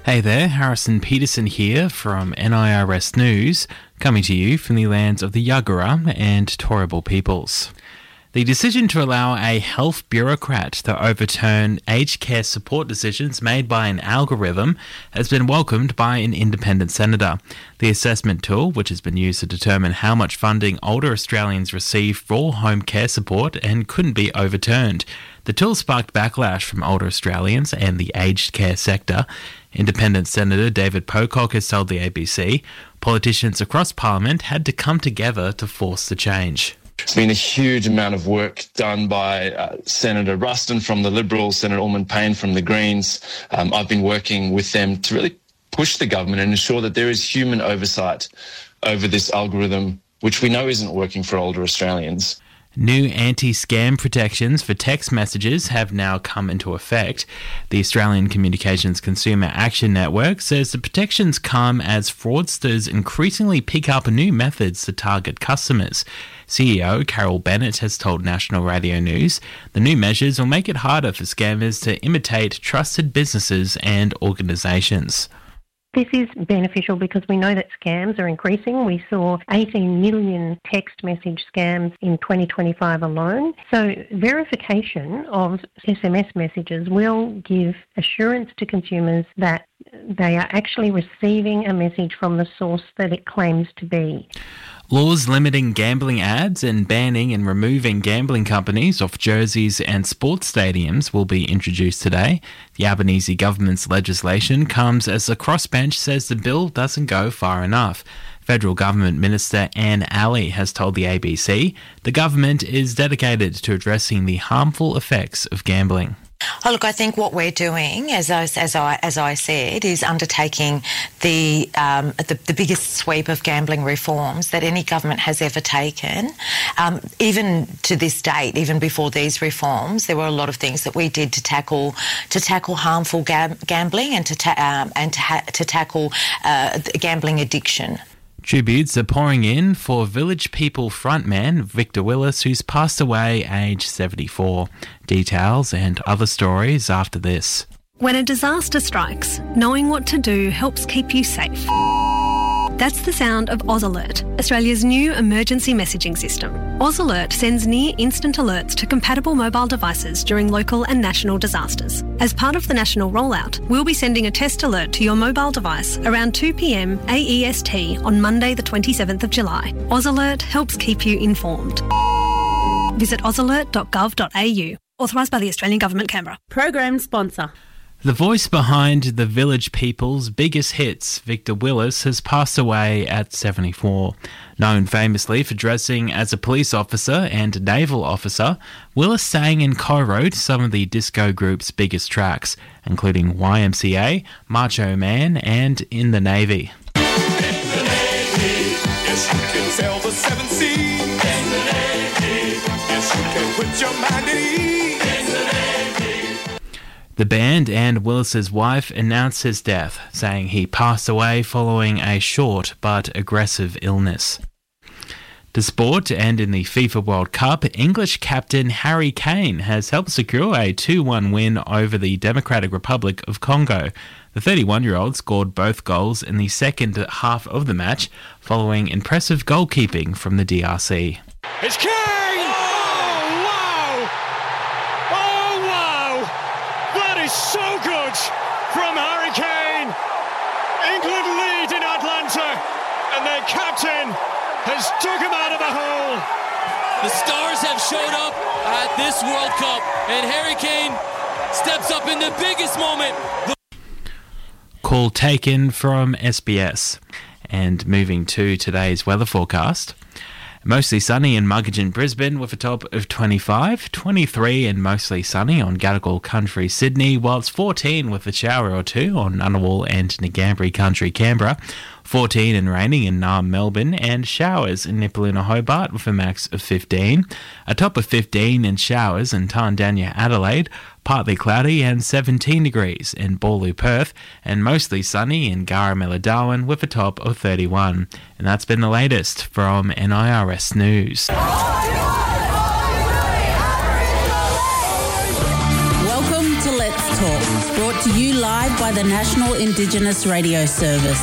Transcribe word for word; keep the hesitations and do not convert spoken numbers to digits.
Hey there, Harrison Peterson here from N I R S News, coming to you from the lands of the Yagara and Turrbal peoples. The decision to allow a health bureaucrat to overturn aged care support decisions made by an algorithm has been welcomed by an independent senator. The assessment tool, which has been used to determine how much funding older Australians receive for home care support, and couldn't be overturned. The tool sparked backlash from older Australians and the aged care sector. Independent Senator David Pocock has told the A B C politicians across Parliament had to come together to force the change. It's been a huge amount of work done by uh, Senator Ruston from the Liberals, Senator Ullman-Payne from the Greens. Um, I've been working with them to really push the government and ensure that there is human oversight over this algorithm, which we know isn't working for older Australians. New anti-scam protections for text messages have now come into effect. The Australian Communications Consumer Action Network says the protections come as fraudsters increasingly pick up new methods to target customers. C E O Carol Bennett has told National Radio News the new measures will make it harder for scammers to imitate trusted businesses and organisations. This is beneficial because we know that scams are increasing. We saw eighteen million text message scams in twenty twenty-five alone. So verification of S M S messages will give assurance to consumers that they are actually receiving a message from the source that it claims to be. Laws limiting gambling ads and banning and removing gambling companies off jerseys and sports stadiums will be introduced today. The Albanese government's legislation comes as the crossbench says the bill doesn't go far enough. Federal Government Minister Anne Alley has told the A B C the government is dedicated to addressing the harmful effects of gambling. Oh, look, I think what we're doing, as I, as I, as I said, is undertaking the, um, the the biggest sweep of gambling reforms that any government has ever taken. Um, even to this date, even before these reforms, there were a lot of things that we did to tackle to tackle harmful gam- gambling and to ta- um, and to, ha- to tackle uh, gambling addiction. Tributes are pouring in for Village People frontman Victor Willis, who's passed away aged seventy-four. Details and other stories after this. When a disaster strikes, knowing what to do helps keep you safe. That's the sound of Oz Alert, Australia's new emergency messaging system. Oz Alert sends near-instant alerts to compatible mobile devices during local and national disasters. As part of the national rollout, we'll be sending a test alert to your mobile device around two p.m. A E S T on Monday the twenty-seventh of July. Oz Alert helps keep you informed. Visit oz alert dot gov dot a u. Authorised by the Australian Government, Canberra. Program sponsor. The voice behind the Village People's biggest hits, Victor Willis, has passed away at seventy-four. Known famously for dressing as a police officer and naval officer, Willis sang and co-wrote some of the disco group's biggest tracks, including Y M C A, Macho Man, and In the Navy. In the Navy, yes you can sail the seven seas. In the Navy, yes you can put your mind at ease. The band and Willis's wife announced his death, saying he passed away following a short but aggressive illness. To sport, and in the FIFA World Cup, English captain Harry Kane has helped secure a two one win over the Democratic Republic of Congo. The thirty-one-year-old scored both goals in the second half of the match, following impressive goalkeeping from the D R C. It's Kane! So good from Harry Kane. England lead in Atlanta, and their captain has took him out of a hole. The stars have showed up at this World Cup, and Harry Kane steps up in the biggest moment. Call taken from S B S. And moving to today's weather forecast. Mostly sunny in Muggeridge, Brisbane with a top of twenty-five, twenty-three and mostly sunny on Gadigal Country, Sydney, whilst fourteen with a shower or two on Ngunnawal and Ngambri Country, Canberra, fourteen and raining in Naarm, Melbourne, and showers in Nipaluna, Hobart with a max of fifteen, a top of fifteen and showers in Tarndanya, Adelaide, partly cloudy and seventeen degrees in Bawloo, Perth, and mostly sunny in Garamilla, Darwin with a top of thirty-one. And that's been the latest from N I R S News. Welcome to Let's Talk, brought to you live by the National Indigenous Radio Service.